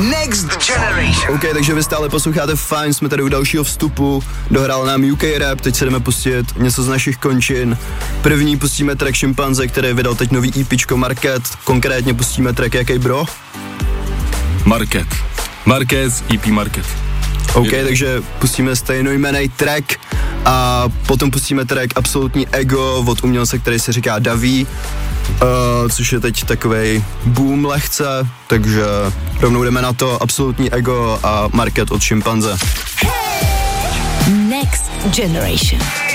Next Generation. OK, takže vy stále posloucháte Fajn, jsme tady u dalšího vstupu, dohrál nám UK Rap, teď se jdeme pustit něco z našich končin. První pustíme track Šimpanze, který vydal teď nový EPčko Market, konkrétně pustíme track jaký, bro? Market, EP Market. OK, takže pustíme stejnojmenný track a potom pustíme track Absolutní ego od umělce, který se říká Daví, což je teď takovej boom lehce, takže rovnou jdeme na to. Absolutní ego a Market od Šimpanze. Next Generation.